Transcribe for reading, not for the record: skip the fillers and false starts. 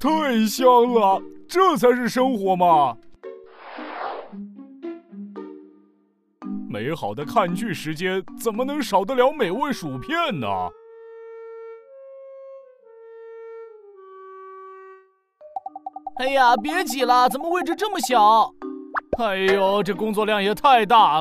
太香了，这才是生活嘛！美好的看剧时间怎么能少得了美味薯片呢？ 哎呀，别挤了，怎么位置这么小？ 哎呦，这工作量也太大了。